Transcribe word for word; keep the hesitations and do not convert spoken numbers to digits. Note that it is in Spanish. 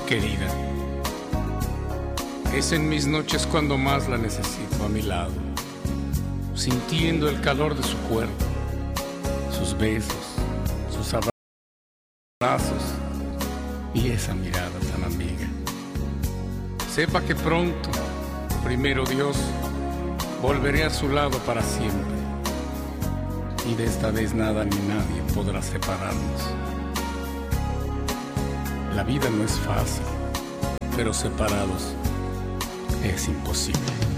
querida. Es en mis noches cuando más la necesito a mi lado, sintiendo el calor de su cuerpo, sus besos, sus abrazos y esa mirada tan amiga. Sepa que pronto, primero Dios, volveré a su lado para siempre, y de esta vez nada ni nadie podrá separarnos. La vida no es fácil, pero separados es imposible.